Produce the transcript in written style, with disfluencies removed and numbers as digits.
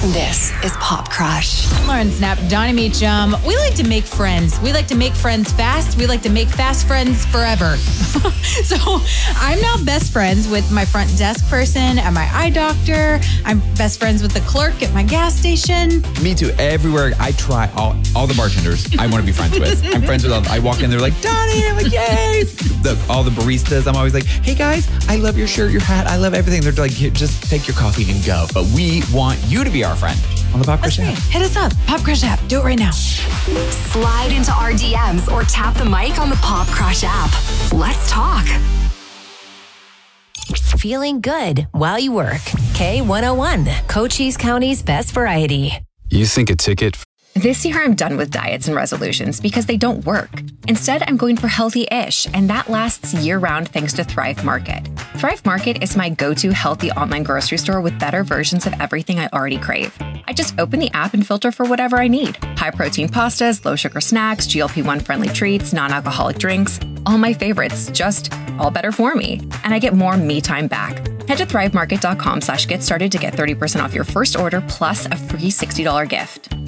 This is Pop Crush. Lauren Snap, Donnie Meacham. We like to make friends. We like to make friends fast. We like to make fast friends forever. So I'm now best friends with my front desk person at my eye doctor. I'm best friends with the clerk at my gas station. Me too. Everywhere I try, all the bartenders I want to be friends with. I'm friends with all. I walk in, they're like, Donnie. I'm like, yay. All the baristas, I'm always like, hey guys, I love your shirt, your hat. I love everything. They're like, here, just take your coffee and go. But we want you to be our friend on the Pop Crush app. Hit us up. Pop Crush app. Do it right now. Slide into our DMs or tap the mic on the Pop Crush app. Let's talk. Feeling good while you work. K101, Cochise County's best variety. You think a ticket... This year, I'm done with diets and resolutions because they don't work. Instead, I'm going for healthy-ish, and that lasts year-round thanks to Thrive Market. Thrive Market is my go-to healthy online grocery store with better versions of everything I already crave. I just open the app and filter for whatever I need. High-protein pastas, low-sugar snacks, GLP-1 friendly treats, non-alcoholic drinks, all my favorites, just all better for me. And I get more me time back. Head to thrivemarket.com/get started to get 30% off your first order plus a free $60 gift.